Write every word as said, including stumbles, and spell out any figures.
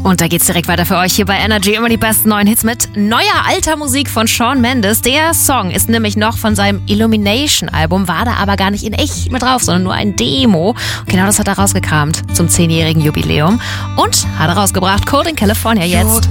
Und da geht's direkt weiter für euch hier bei Energy. Immer die besten neuen Hits mit neuer alter Musik von Shawn Mendes. Der Song ist nämlich noch von seinem Illumination-Album, war da aber gar nicht in echt mit drauf, sondern nur ein Demo. Und genau das hat er rausgekramt zum zehnjährigen Jubiläum und hat er rausgebracht. Cold in California jetzt.